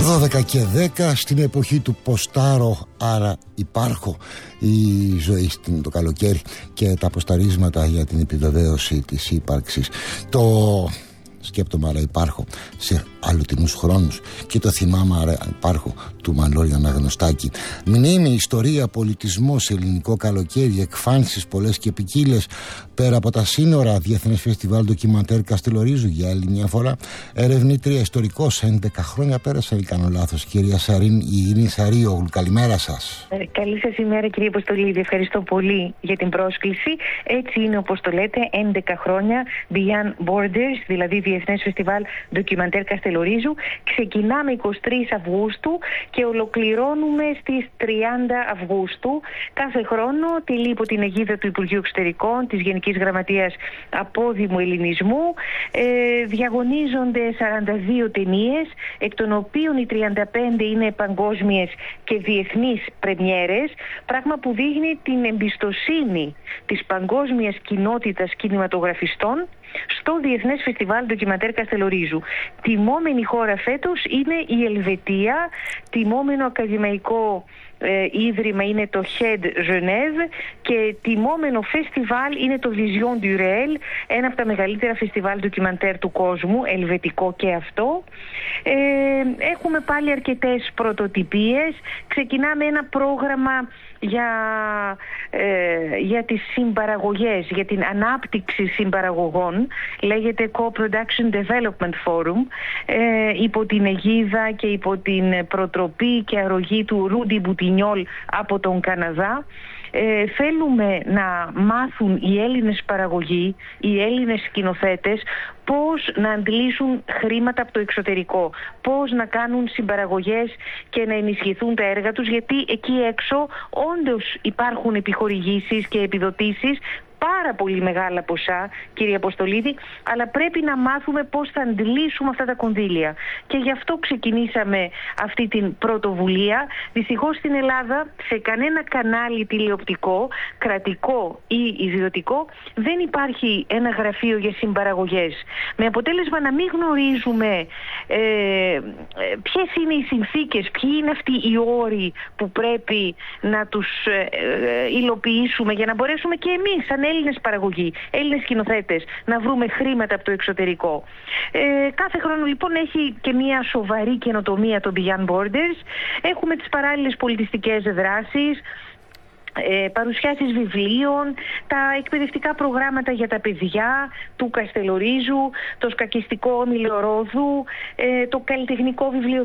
12 και 10 στην εποχή του ποστάρω, άρα υπάρχω. Η ζωή στην το καλοκαίρι και τα ποσταρίσματα για την επιβεβαίωση της ύπαρξης. Το σκέπτομαι, άρα υπάρχω σε αλλοτινούς χρόνους και το θυμάμαι, άρα υπάρχω του Μανώλη Αναγνωστάκη. Μνήμη, ιστορία, πολιτισμός, ελληνικό καλοκαίρι, εκφάνσεις πολλές και ποικίλες πέρα από τα σύνορα. Διεθνές Φεστιβάλ Ντοκιμαντέρ Καστελορίζου για άλλη μια φορά. Ερευνήτρια ιστορικός, 11 χρόνια πέρασαν, ή κάνω λάθος, κυρία Ειρήνη Σαρίογλου. Καλημέρα σας. Καλή σας ημέρα, κύριε Αποστολίδη. Ευχαριστώ πολύ για την πρόσκληση. Έτσι είναι, όπως το λέτε, 11 χρόνια Beyond Borders, δηλαδή Διεθνές Φεστιβάλ Ντοκιμαντέρ Καστελορίζου. Ξεκινάμε 23 Αυγούστου και ολοκληρώνουμε στις 30 Αυγούστου. Κάθε χρόνο τυλεί υπό την αιγίδα του Υπουργείου Εξωτερικών, της Γενικής Γραμματείας Απόδημου Ελληνισμού. Διαγωνίζονται 42 ταινίες, εκ των οποίων οι 35 είναι παγκόσμιες και διεθνείς πρεμιέρες, πράγμα που δείχνει την εμπιστοσύνη της παγκόσμιας κοινότητας κινηματογραφιστών στο Διεθνές Φεστιβάλ Ντοκιμαντέρ Καστελορίζου. Τιμόμενη χώρα φέτος είναι η Ελβετία, τιμόμενο ακαδημαϊκό ίδρυμα είναι το HED Genève και τιμόμενο φεστιβάλ είναι το Vision du Réel, ένα από τα μεγαλύτερα φεστιβάλ ντοκιμαντέρ του κόσμου, ελβετικό και αυτό. Έχουμε πάλι αρκετές πρωτοτυπίες. Ξεκινάμε ένα πρόγραμμα για τις συμπαραγωγές, για την ανάπτυξη συμπαραγωγών, λέγεται Co-Production Development Forum, υπό την αιγίδα και υπό την προτροπή και αρρωγή του Ρούντι Μπουτινιόλ από τον Καναδά. Θέλουμε να μάθουν οι Έλληνες παραγωγοί, οι Έλληνες σκηνοθέτες πώς να αντλήσουν χρήματα από το εξωτερικό, πώς να κάνουν συμπαραγωγές και να ενισχυθούν τα έργα τους, γιατί εκεί έξω όντως υπάρχουν επιχορηγήσεις και επιδοτήσεις, πάρα πολύ μεγάλα ποσά, κύριε Αποστολίδη, αλλά πρέπει να μάθουμε πώς θα αντλήσουμε αυτά τα κονδύλια. Και γι' αυτό ξεκινήσαμε αυτή την πρωτοβουλία. Δυστυχώς στην Ελλάδα, σε κανένα κανάλι τηλεοπτικό, κρατικό ή ιδιωτικό, δεν υπάρχει ένα γραφείο για συμπαραγωγές. Με αποτέλεσμα να μην γνωρίζουμε ποιες είναι οι συνθήκες, ποιοι είναι αυτοί οι όροι που πρέπει να τους υλοποιήσουμε για να μπορέσουμε και εμείς, σαν Έλληνες παραγωγοί, Έλληνες σκηνοθέτες, να βρούμε χρήματα από το εξωτερικό. Κάθε χρόνο λοιπόν έχει και μια σοβαρή καινοτομία το Beyond Borders. Έχουμε τις παράλληλες πολιτιστικές δράσεις, παρουσιάσεις βιβλίων, τα εκπαιδευτικά προγράμματα για τα παιδιά του Καστελορίζου, το σκακιστικό όμιλο Ρόδου, το καλλιτεχνικό βιβλίο